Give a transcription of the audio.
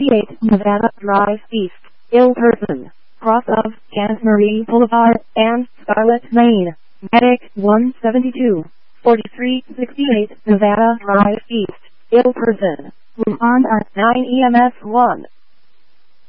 68 Nevada Drive East, ill person, cross of Camp Marie Boulevard and Scarlet Lane. Medic 172, 4368 Nevada Drive East, ill person. Respond at 9 EMS 1.